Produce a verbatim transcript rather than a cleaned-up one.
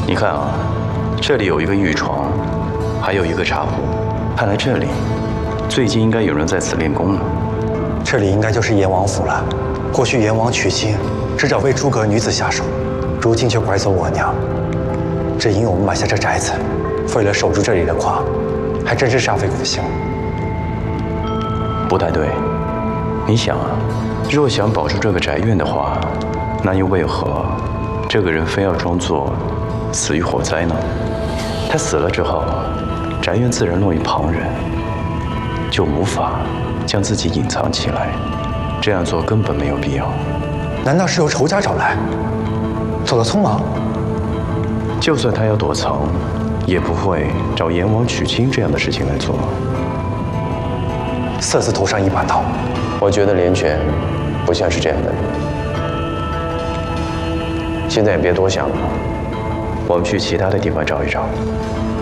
你看啊，这里有一个玉床，还有一个茶壶，看来这里最近应该有人在此练功呢。 这里应该就是阎王府了。过去阎王娶亲只找为诸葛女子下手，如今却拐走我娘。只因我们买下这宅子，为了守住这里的矿，还真是煞费苦心。 不太对，你想啊，若想保住这个宅院的话，那又为何这个人非要装作死于火灾呢？他死了之后，宅院自然落于旁人，就无法将自己隐藏起来。这样做根本没有必要。 难道是由仇家找来，走得匆忙？ 就算他要躲藏，也不会找阎王娶亲这样的事情来做。 色字头上一把刀， 我觉得连泉不像是这样的人。现在也别多想了， 我们去其他的地方找一找。